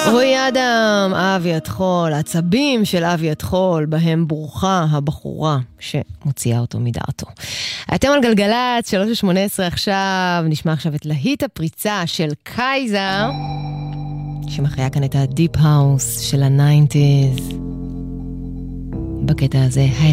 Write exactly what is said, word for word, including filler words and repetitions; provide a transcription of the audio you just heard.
רועי אדם, אבי אתחול, עצבים של אבי אתחול, בהם ברוכה הבחורה שמוציאה אותו מדעתו. אתם על גלגלת, שלוש שמונה עשרה עכשיו, נשמע עכשיו את להיט הפריצה של קייזר, שמחיה כאן את הדיפ האוס של הניינטיז. בקטע הזה, היי